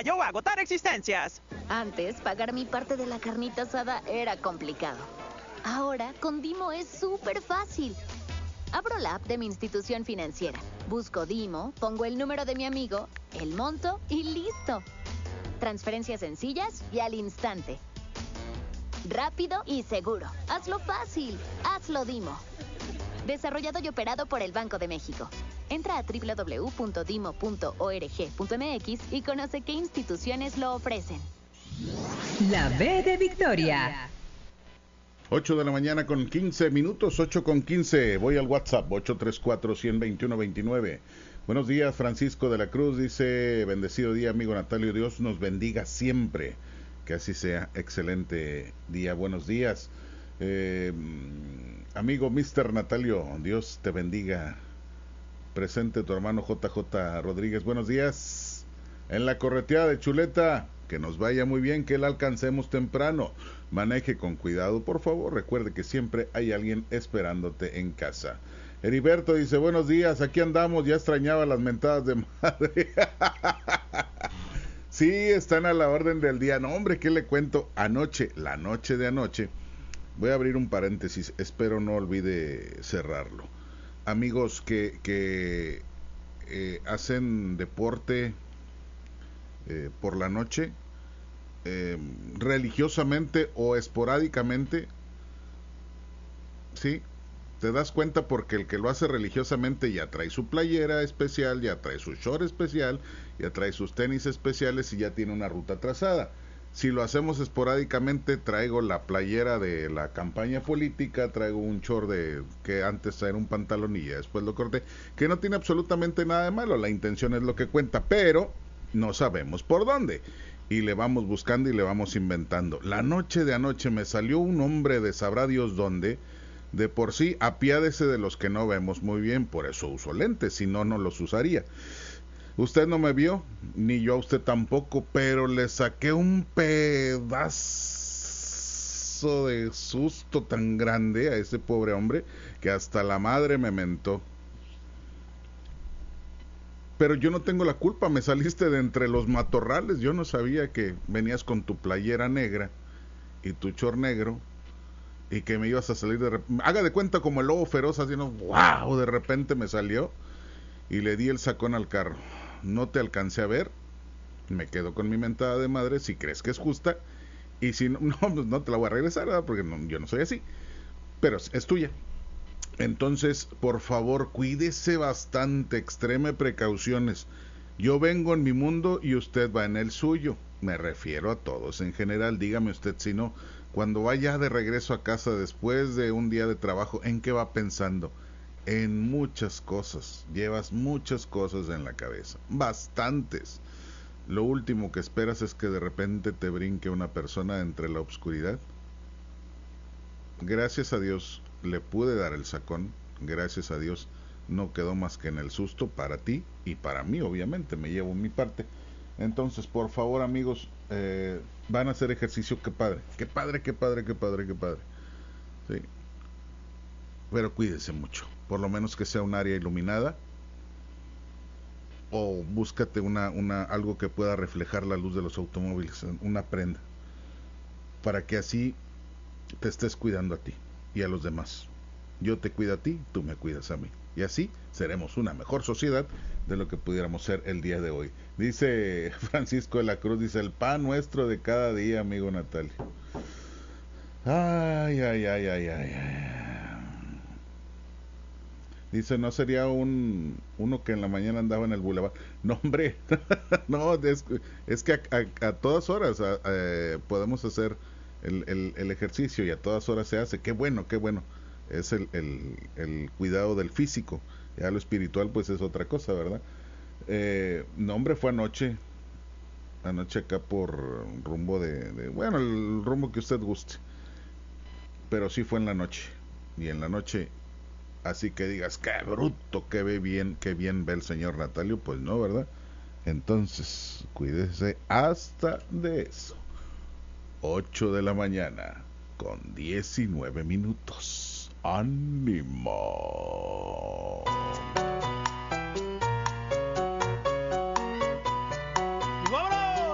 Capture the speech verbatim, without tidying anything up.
yo agotar existencias. Antes, pagar mi parte de la carnita asada era complicado. Ahora, con Dimo es súper fácil. Abro la app de mi institución financiera, busco Dimo, pongo el número de mi amigo, el monto y listo. Transferencias sencillas y al instante. Rápido y seguro. Hazlo fácil. Hazlo Dimo. Desarrollado y operado por el Banco de México. Entra a doble u doble u doble u punto dimo punto org punto m x y conoce qué instituciones lo ofrecen. La B de Victoria. ocho de la mañana con quince minutos, ocho con quince. Voy al WhatsApp, ocho tres cuatro, uno cero dos uno, dos nueve. Buenos días, Francisco de la Cruz. Dice, bendecido día, amigo Natalio. Dios nos bendiga siempre. Que así sea. Excelente día. Buenos días. Eh, amigo mister Natalio, Dios te bendiga. Presente tu hermano J J Rodríguez. Buenos días. En la correteada de Chuleta. Que nos vaya muy bien, que la alcancemos temprano. Maneje con cuidado, por favor. Recuerde que siempre hay alguien esperándote en casa. Heriberto dice, buenos días, aquí andamos, ya extrañaba las mentadas de madre. Sí, están a la orden del día. No, hombre, ¿qué le cuento? Anoche, la noche de anoche, voy a abrir un paréntesis, espero no olvide cerrarlo. Amigos que, que eh, hacen deporte eh, por la noche, eh, religiosamente o esporádicamente, ¿sí? Te das cuenta porque el que lo hace religiosamente ya trae su playera especial, ya trae su short especial, ya trae sus tenis especiales y ya tiene una ruta trazada. Si lo hacemos esporádicamente, traigo la playera de la campaña política, traigo un short de que antes era un pantalón y ya después lo corté, que no tiene absolutamente nada de malo, la intención es lo que cuenta, pero no sabemos por dónde. Y le vamos buscando y le vamos inventando. La noche de anoche me salió un hombre de sabrá Dios dónde. De por sí, apiádese de los que no vemos muy bien, por eso uso lentes, si no, no los usaría. Usted no me vio, ni yo a usted tampoco, pero le saqué un pedazo de susto tan grande a ese pobre hombre, que hasta la madre me mentó. Pero yo no tengo la culpa, me saliste de entre los matorrales, yo no sabía que venías con tu playera negra y tu short negro, y que me ibas a salir de repente, haga de cuenta como el lobo feroz, haciendo wow, de repente me salió y le di el sacón al carro. No te alcancé a ver, me quedo con mi mentada de madre, si crees que es justa, y si no, no, no te la voy a regresar, ¿verdad? Porque no, yo no soy así, pero es, es tuya. Entonces, por favor, cuídese bastante, extreme precauciones. Yo vengo en mi mundo y usted va en el suyo. Me refiero a todos en general, dígame usted si no. Cuando vaya de regreso a casa después de un día de trabajo, ¿en qué va pensando? En muchas cosas. Llevas muchas cosas en la cabeza. Bastantes. Lo último que esperas es que de repente te brinque una persona entre la oscuridad. Gracias a Dios le pude dar el sacón. Gracias a Dios no quedó más que en el susto para ti y para mí, obviamente. Me llevo mi parte. Entonces, por favor, amigos, eh, van a hacer ejercicio, qué padre, qué padre, qué padre, qué padre, qué padre. Sí. Pero cuídense mucho, por lo menos que sea un área iluminada, o búscate una, una, algo que pueda reflejar la luz de los automóviles, una prenda, para que así te estés cuidando a ti y a los demás. Yo te cuido a ti, tú me cuidas a mí. Y así seremos una mejor sociedad de lo que pudiéramos ser el día de hoy. Dice Francisco de la Cruz, dice, el pan nuestro de cada día, amigo Natalio. Ay, ay, ay, ay, ay. Dice, ¿no sería un uno que en la mañana andaba en el bulevar? No, hombre, no, es, es que a, a, a todas horas a, a, podemos hacer el, el, el ejercicio y a todas horas se hace. Qué bueno, qué bueno. Es el, el, el cuidado del físico. Ya lo espiritual pues es otra cosa, ¿verdad? Eh, no, hombre, fue anoche. Anoche acá por rumbo de, de... Bueno, el rumbo que usted guste. Pero sí fue en la noche. Y en la noche... Así que digas, qué bruto, que ve bien, qué bien ve el señor Natalio, pues no, ¿verdad? Entonces, cuídese hasta de eso. ocho de la mañana, con diecinueve minutos. ¡Ánimo!